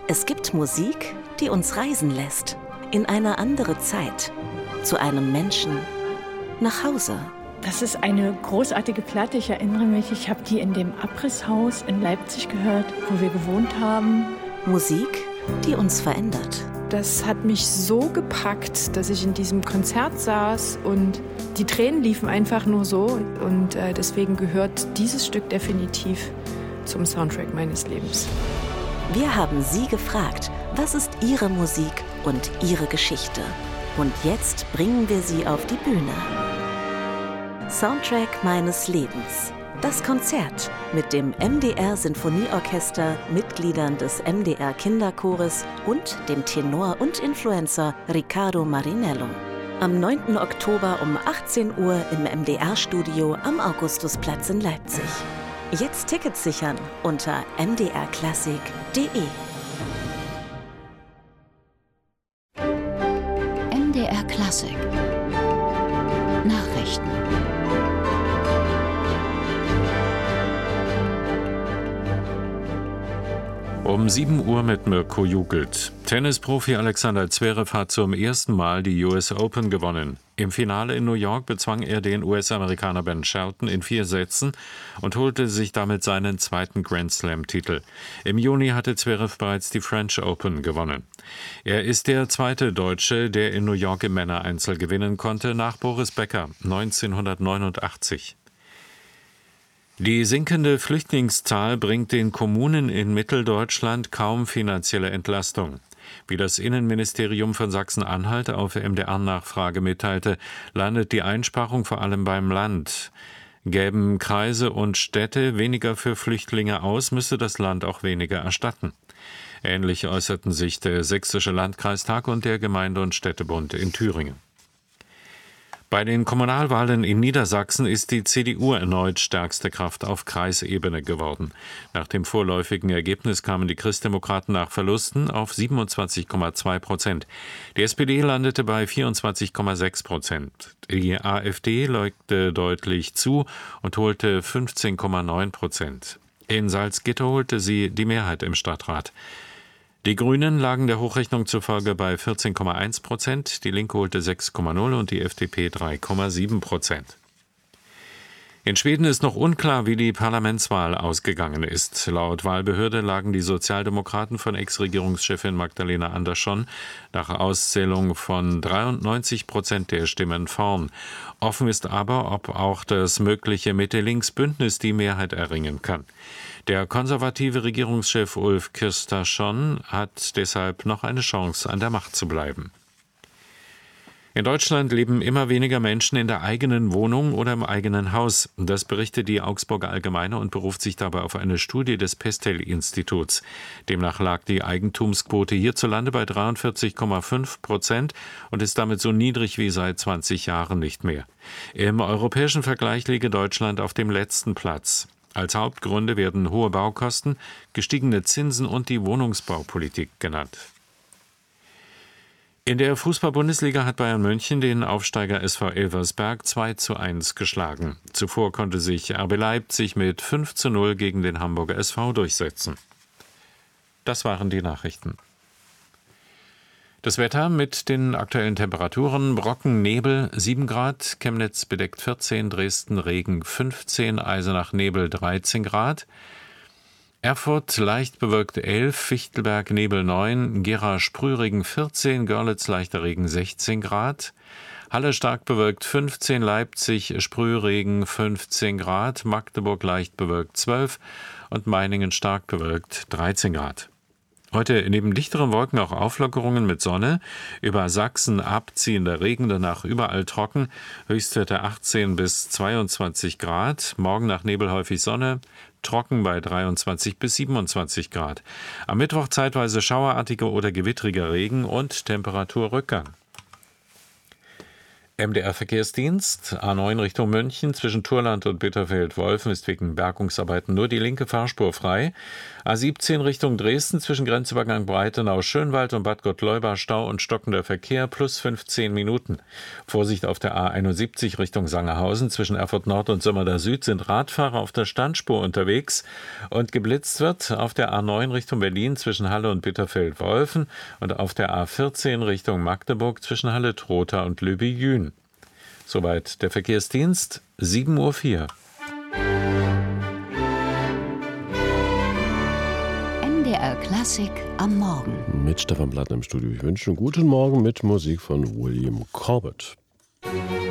Es gibt Musik, die uns reisen lässt, in eine andere Zeit, zu einem Menschen, nach Hause. Das ist eine großartige Platte. Ich erinnere mich, ich habe die in dem Abrisshaus in Leipzig gehört, wo wir gewohnt haben. Musik, die uns verändert. Das hat mich so gepackt, dass ich in diesem Konzert saß und die Tränen liefen einfach nur so. Und deswegen gehört dieses Stück definitiv zum Soundtrack meines Lebens. Wir haben Sie gefragt, was ist Ihre Musik und Ihre Geschichte? Und jetzt bringen wir Sie auf die Bühne. Soundtrack meines Lebens. Das Konzert mit dem MDR Sinfonieorchester, Mitgliedern des MDR Kinderchores und dem Tenor und Influencer Riccardo Marinello. Am 9. Oktober um 18 Uhr im MDR-Studio am Augustusplatz in Leipzig. Jetzt Tickets sichern unter mdrklassik.de. MDR Klassik Nachrichten. Um 7 Uhr mit Mirko Jugelt. Tennisprofi Alexander Zverev hat zum ersten Mal die US Open gewonnen. Im Finale in New York bezwang er den US-Amerikaner Ben Shelton in 4 Sätzen und holte sich damit seinen zweiten Grand-Slam-Titel. Im Juni hatte Zverev bereits die French Open gewonnen. Er ist der zweite Deutsche, der in New York im Männereinzel gewinnen konnte, nach Boris Becker 1989. Die sinkende Flüchtlingszahl bringt den Kommunen in Mitteldeutschland kaum finanzielle Entlastung. Wie das Innenministerium von Sachsen-Anhalt auf MDR-Nachfrage mitteilte, landet die Einsparung vor allem beim Land. Gäben Kreise und Städte weniger für Flüchtlinge aus, müsse das Land auch weniger erstatten. Ähnlich äußerten sich der Sächsische Landkreistag und der Gemeinde- und Städtebund in Thüringen. Bei den Kommunalwahlen in Niedersachsen ist die CDU erneut stärkste Kraft auf Kreisebene geworden. Nach dem vorläufigen Ergebnis kamen die Christdemokraten nach Verlusten auf 27,2%. Die SPD landete bei 24,6%. Die AfD legte deutlich zu und holte 15,9%. In Salzgitter holte sie die Mehrheit im Stadtrat. Die Grünen lagen der Hochrechnung zufolge bei 14,1%, die Linke holte 6,0% und die FDP 3,7%. In Schweden ist noch unklar, wie die Parlamentswahl ausgegangen ist. Laut Wahlbehörde lagen die Sozialdemokraten von Ex-Regierungschefin Magdalena Andersson nach Auszählung von 93% der Stimmen vorn. Offen ist aber, ob auch das mögliche Mitte-Links-Bündnis die Mehrheit erringen kann. Der konservative Regierungschef Ulf Kristersson hat deshalb noch eine Chance, an der Macht zu bleiben. In Deutschland leben immer weniger Menschen in der eigenen Wohnung oder im eigenen Haus. Das berichtet die Augsburger Allgemeine und beruft sich dabei auf eine Studie des Pestel-Instituts. Demnach lag die Eigentumsquote hierzulande bei 43,5% und ist damit so niedrig wie seit 20 Jahren nicht mehr. Im europäischen Vergleich liege Deutschland auf dem letzten Platz. Als Hauptgründe werden hohe Baukosten, gestiegene Zinsen und die Wohnungsbaupolitik genannt. In der Fußball-Bundesliga hat Bayern München den Aufsteiger SV Elversberg 2:1 geschlagen. Zuvor konnte sich RB Leipzig mit 5:0 gegen den Hamburger SV durchsetzen. Das waren die Nachrichten. Das Wetter mit den aktuellen Temperaturen: Brocken, Nebel 7 Grad, Chemnitz bedeckt 14, Dresden Regen 15, Eisenach Nebel 13 Grad, Erfurt leicht bewölkt 11, Fichtelberg Nebel 9, Gera Sprühregen 14, Görlitz leichter Regen 16 Grad, Halle stark bewölkt 15, Leipzig Sprühregen 15 Grad, Magdeburg leicht bewölkt 12 und Meiningen stark bewölkt 13 Grad. Heute neben dichteren Wolken auch Auflockerungen mit Sonne, über Sachsen abziehender Regen, danach überall trocken, Höchstwerte 18 bis 22 Grad, morgen nach Nebel häufig Sonne, trocken bei 23 bis 27 Grad. Am Mittwoch zeitweise schauerartiger oder gewittriger Regen und Temperaturrückgang. MDR-Verkehrsdienst, A9 Richtung München, zwischen Turland und Bitterfeld-Wolfen ist wegen Bergungsarbeiten nur die linke Fahrspur frei. A17 Richtung Dresden, zwischen Grenzübergang Breitenau-Schönwald und Bad Gottleuba Stau und stockender Verkehr, plus 15 Minuten. Vorsicht auf der A71 Richtung Sangerhausen, zwischen Erfurt Nord und Sömmerda Süd sind Radfahrer auf der Standspur unterwegs und geblitzt wird auf der A9 Richtung Berlin, zwischen Halle und Bitterfeld-Wolfen und auf der A14 Richtung Magdeburg, zwischen Halle-Trotha und Lübbe-Jühn. Soweit der Verkehrsdienst, 7:04 Uhr. MDR Klassik am Morgen. Mit Stefan Plattner im Studio. Ich wünsche einen guten Morgen mit Musik von William Corbett.